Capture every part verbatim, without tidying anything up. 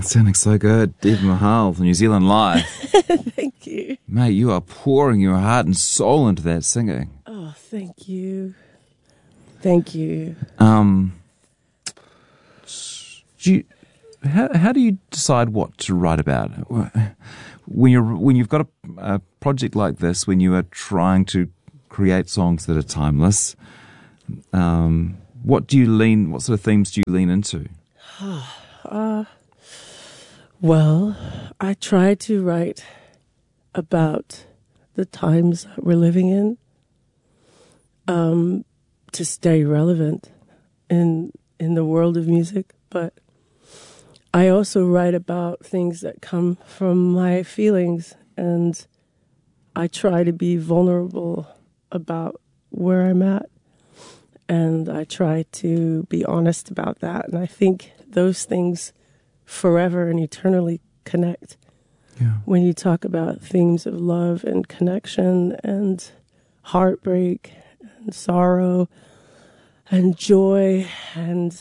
Sounding so good. Diva Mahal from New Zealand Live. Thank you. Mate, you are pouring your heart and soul into that singing. Oh, thank you. Thank you. Um, do you, how, how do you decide what to write about? When, you're, when you've got a, a project like this, when you are trying to create songs that are timeless, um, what do you lean, what sort of themes do you lean into? uh, well, I try to write about the times we're living in, um, to stay relevant in in the world of music. But I also write about things that come from my feelings, and I try to be vulnerable about where I'm at, and I try to be honest about that. And I think those things forever and eternally connect. Yeah. When you talk about themes of love and connection and heartbreak and sorrow and joy, and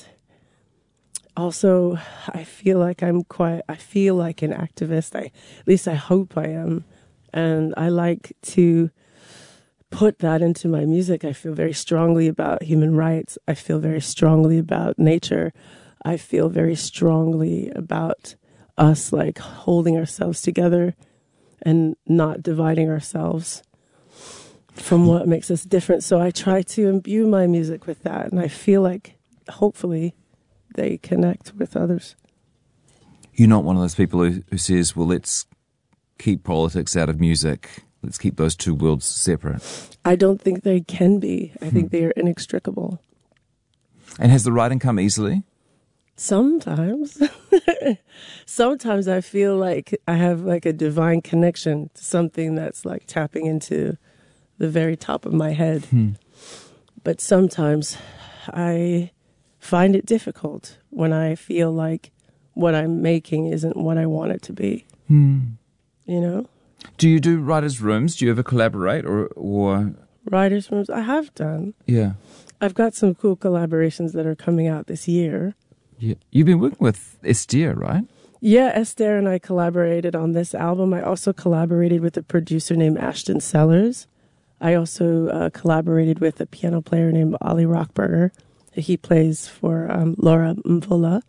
also I feel like I'm quite, I feel like an activist. I, at least I hope I am. And I like to put that into my music. I feel very strongly about human rights. I feel very strongly about nature. I feel very strongly about us, like holding ourselves together and not dividing ourselves from what makes us different. So I try to imbue my music with that, and I feel like hopefully they connect with others. You're not one of those people who, who says, well, let's keep politics out of music. Let's keep those two worlds separate. I don't think they can be. I hmm. think they are inextricable. And has the writing come easily? Sometimes. Sometimes I feel like I have like a divine connection to something that's like tapping into the very top of my head. Hmm. But sometimes I find it difficult when I feel like what I'm making isn't what I want it to be. Hmm. You know? Do you do writers' rooms? Do you ever collaborate or, or? Writers' rooms, I have done. Yeah. I've got some cool collaborations that are coming out this year. Yeah. You've been working with Esther, right? Yeah, Esther and I collaborated on this album. I also collaborated with a producer named Ashton Sellers. I also uh, collaborated with a piano player named Ollie Rockberger. He plays for um, Laura Mvula.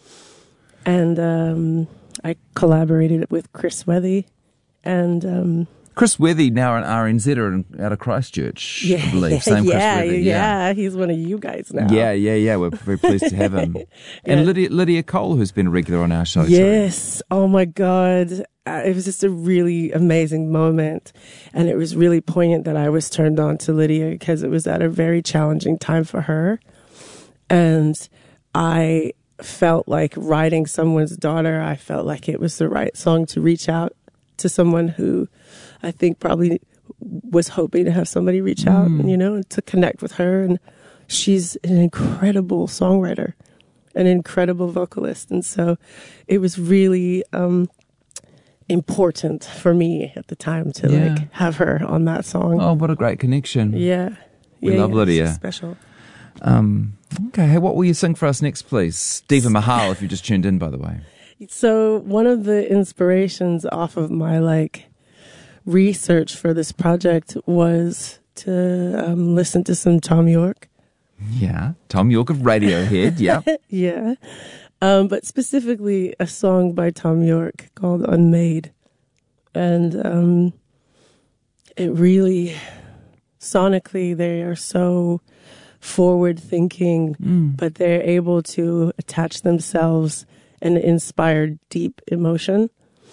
And um, I collaborated with Chris Wethy. And um, Chris Wethy, now an R N Z-er out of Christchurch, yeah, I believe. Same yeah, Chris Wethy. Yeah, yeah, he's one of you guys now. Yeah, yeah, yeah. We're very pleased to have him. And yeah. Lydia, Lydia Cole, who's been a regular on our show. Yes. Too. Oh, my God. Uh, it was just a really amazing moment. And it was really poignant that I was turned on to Lydia because it was at a very challenging time for her. And I felt like writing someone's daughter, I felt like it was the right song to reach out to someone who I think probably was hoping to have somebody reach out, mm. and, you know, to connect with her. And she's an incredible songwriter, an incredible vocalist. And so it was really um, important for me at the time to yeah. like have her on that song. Oh, what a great connection. Yeah. We yeah, love yeah, Lydia. She's special. Um, okay, hey, what will you sing for us next, please? Diva Mahal, if you just tuned in, by the way. So one of the inspirations off of my like research for this project was to um, listen to some Thom Yorke. Yeah, Thom Yorke of Radiohead, yeah. yeah, um, but specifically a song by Thom Yorke called Unmade. And um, it really, sonically, they are so forward-thinking, mm. but they're able to attach themselves and inspire deep emotion.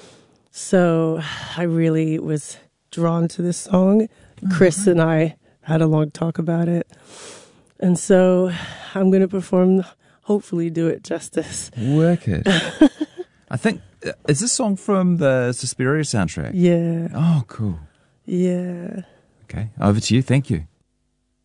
So I really was drawn to this song. Oh, Chris right. and I had a long talk about it. And so I'm going to perform, hopefully do it justice. Work it. I think, is this song from the Suspiria soundtrack? Yeah. Oh, cool. Yeah. Okay, over to you. Thank you.